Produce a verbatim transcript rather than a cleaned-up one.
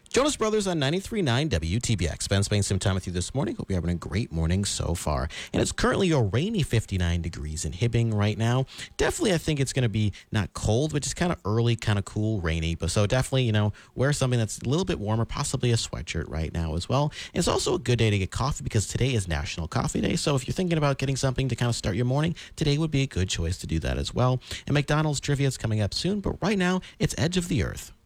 Jonas Brothers on ninety-three point nine W T B X. Ben spending some time with you this morning. Hope you're having a great morning so far. And it's currently a rainy fifty-nine degrees in Hibbing right now. Definitely, I think it's going to be not cold, but just kind of early, kind of cool, rainy. But so definitely, you know, wear something that's a little bit warmer, possibly a sweatshirt right now as well. And it's also a good day to get coffee because today is National Coffee Day. So if you're thinking about getting something to kind of start your morning, today would be a good choice to do that as well. And McDonald's trivia is coming up soon, but right now, it's Edge of the Earth.